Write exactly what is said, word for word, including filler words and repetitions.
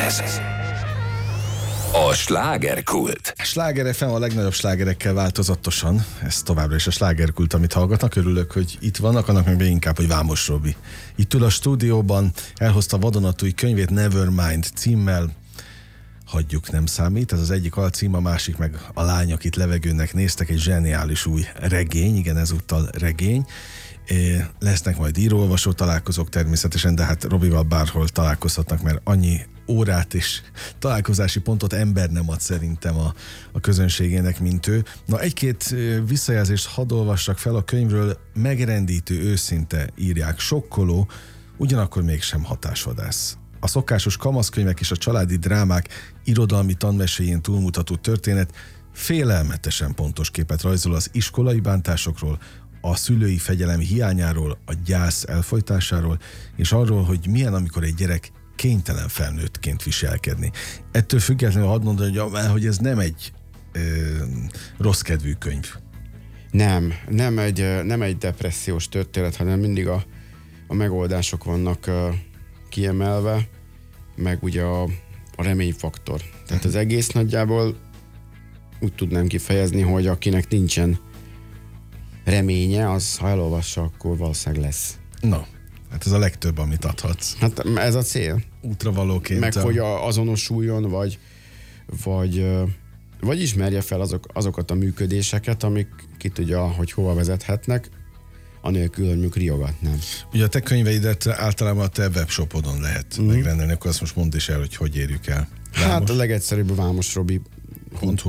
Ez a slágerkult. Sláger ef em a legnagyobb slágerekkel változatosan. Ez továbbra is a slágerkult, amit hallgatnak. Örülök, hogy itt vannak, annak meg még inkább, hogy Vámos Robi. Itt ül a stúdióban, elhozta vadonatúj könyvét Nevermind címmel. Hagyjuk, nem számít. Ez az egyik alcím, a másik meg A lányok itt levegőnek néztek, egy zseniális új regény, igen, ezúttal regény. É, lesznek majd író-olvasó találkozók természetesen, de hát Robival bárhol találkozhatnak, mert annyi órát és találkozási pontot ember nem ad szerintem a, a közönségének, mint ő. Na, egy-két visszajelzést hadd olvassak fel a könyvről. Megrendítő, őszinte, írják, sokkoló, ugyanakkor mégsem hatásvadász. A szokásos kamaszkönyvek és a családi drámák irodalmi tanmeséjén túlmutató történet félelmetesen pontos képet rajzol az iskolai bántásokról, a szülői fegyelem hiányáról, a gyász elfojtásáról, és arról, hogy milyen, amikor egy gyerek kénytelen felnőttként viselkedni. Ettől függetlenül hadd mondani, hogy, hogy ez nem egy ö, rossz kedvű könyv. Nem, nem egy, nem egy depressziós történet, hanem mindig a, a megoldások vannak uh, kiemelve, meg ugye a, a reményfaktor. Tehát az egész nagyjából úgy tudnám kifejezni, hogy akinek nincsen reménye, az ha elolvassa, akkor valószínűleg lesz. Na, hát ez a legtöbb, amit adhatsz. Hát ez a cél. Útravalóként. Meg a... hogy a, azonosuljon, vagy, vagy, vagy ismerje fel azok, azokat a működéseket, amik ki tudja, hogy hova vezethetnek, anélkül, hogy mondjuk riogatnám. Ugye a te könyveidet általában a te webshopodon lehet mm. megrendelni, akkor azt most mondd is el, hogy hogy érjük el. Vámos. Hát a legegyszerűbb a vámosrobi pont hu